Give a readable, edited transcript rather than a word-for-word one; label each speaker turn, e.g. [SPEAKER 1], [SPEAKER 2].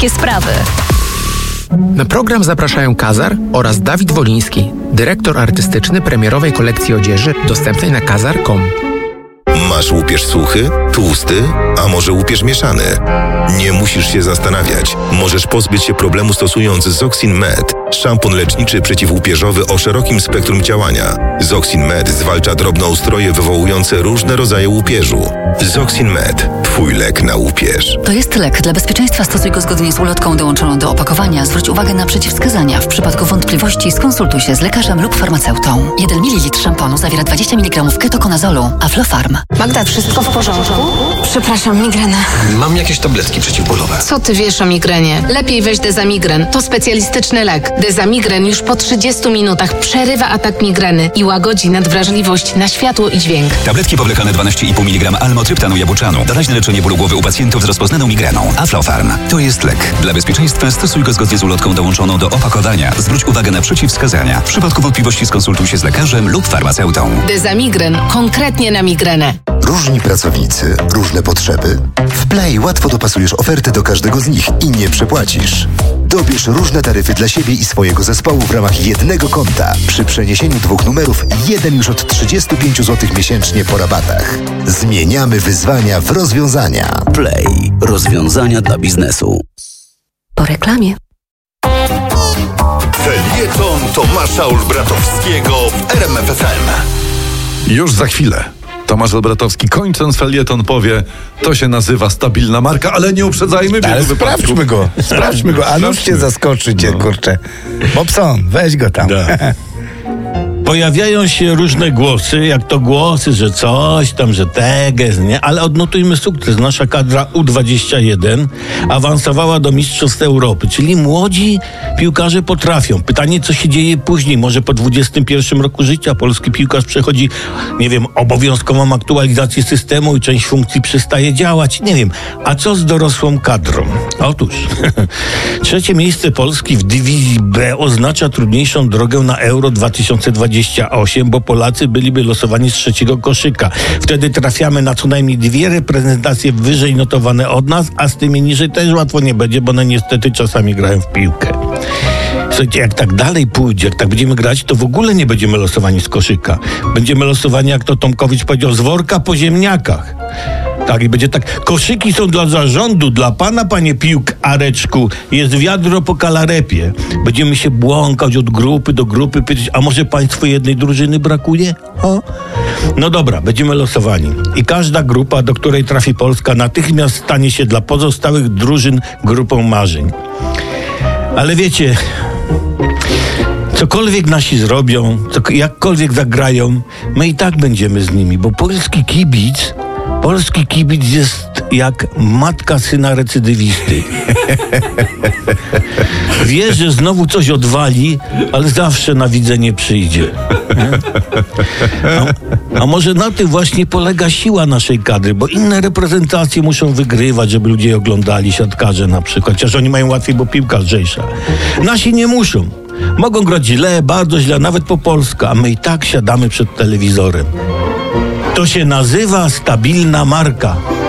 [SPEAKER 1] wszystkie sprawy.
[SPEAKER 2] Na program zapraszają Kazar oraz Dawid Woliński, dyrektor artystyczny premierowej kolekcji odzieży dostępnej na kazar.com.
[SPEAKER 3] Masz łupież suchy, tłusty, a może łupież mieszany? Nie musisz się zastanawiać. Możesz pozbyć się problemu stosując Zoxin Med, szampon leczniczy przeciwłupieżowy o szerokim spektrum działania. Zoxin Med zwalcza drobnoustroje wywołujące różne rodzaje łupieżu. Zoxin Med. Twój lek na łupież.
[SPEAKER 4] To jest lek. Dla bezpieczeństwa stosuj go zgodnie z ulotką dołączoną do opakowania. Zwróć uwagę na przeciwwskazania. W przypadku wątpliwości skonsultuj się z lekarzem lub farmaceutą. 1 ml szamponu zawiera 20 mg ketokonazolu. Aflofarm.
[SPEAKER 5] Magda, wszystko w porządku? Przepraszam, migrena.
[SPEAKER 6] Mam jakieś tabletki przeciwbólowe.
[SPEAKER 5] Co ty wiesz o migrenie? Lepiej weź Dezamigren. To specjalistyczny lek. Dezamigren już po 30 minutach przerywa atak migreny i łagodzi nadwrażliwość na światło i dźwięk.
[SPEAKER 7] Tabletki powlekane 12,5 mg almotryptanu jabuczanu. Doraźne leczenie bólu głowy u pacjentów z rozpoznaną migreną. Aflofarm. To jest lek. Dla bezpieczeństwa stosuj go zgodnie z ulotką dołączoną do opakowania. Zwróć uwagę na przeciwwskazania. W przypadku wątpliwości skonsultuj się z lekarzem lub farmaceutą.
[SPEAKER 5] Dezamigren. Konkretnie na migrenę.
[SPEAKER 8] Różni pracownicy, różne potrzeby. W Play łatwo dopasujesz ofertę do każdego z nich i nie przepłacisz. Dobierz różne taryfy dla siebie i swojego zespołu w ramach jednego konta. Przy przeniesieniu 2 numerów, jeden już od 35 zł miesięcznie po rabatach. Zmieniamy wyzwania w rozwiązania.
[SPEAKER 9] Play. Rozwiązania dla biznesu.
[SPEAKER 4] Po reklamie.
[SPEAKER 3] Felieton Tomasza Olbratowskiego w RMF FM.
[SPEAKER 10] Już za chwilę Tomasz Olbratowski, kończąc felieton, powie: to się nazywa stabilna marka, ale nie uprzedzajmy biegu.
[SPEAKER 11] Ale sprawdźmy go, a nuż cię zaskoczy cię, kurczę. Bobson, weź go tam.
[SPEAKER 12] Da. Pojawiają się różne głosy, jak to głosy, że coś tam, że teges, nie? Ale odnotujmy sukces. Nasza kadra U21 awansowała do Mistrzostw Europy, czyli młodzi piłkarze potrafią. Pytanie, co się dzieje później? Może po 21 roku życia polski piłkarz przechodzi, nie wiem, obowiązkową aktualizację systemu i część funkcji przestaje działać. Nie wiem. A co z dorosłą kadrą? Otóż 3. miejsce Polski w dywizji B oznacza trudniejszą drogę na Euro 2028, bo Polacy byliby losowani z 3. koszyka. Wtedy trafiamy na co najmniej 2 reprezentacje wyżej notowane od nas, a z tymi niżej też łatwo nie będzie, bo one niestety czasami grają w piłkę. Słuchajcie, jak tak dalej pójdzie, jak tak będziemy grać, to w ogóle nie będziemy losowani z koszyka. Będziemy losowani, jak to Tomkowicz powiedział, z worka po ziemniakach. Tak, i będzie tak: koszyki są dla zarządu, dla pana, panie piłkareczku, jest wiadro po kalarepie. Będziemy się błąkać od grupy do grupy, pytać: a może państwu jednej drużyny brakuje? O? No dobra, będziemy losowani. I każda grupa, do której trafi Polska, natychmiast stanie się dla pozostałych drużyn grupą marzeń. Ale wiecie, cokolwiek nasi zrobią, jakkolwiek zagrają, my i tak będziemy z nimi, bo polski kibic jest jak matka syna recydywisty. Wie, że znowu coś odwali, ale zawsze na widzenie przyjdzie. A może na tym właśnie polega siła naszej kadry, bo inne reprezentacje muszą wygrywać, żeby ludzie oglądali, siatkarze na przykład, chociaż oni mają łatwiej, bo piłka lżejsza. Nasi nie muszą. Mogą grać źle, bardzo źle, nawet po polsku, a my i tak siadamy przed telewizorem. To się nazywa stabilna marka.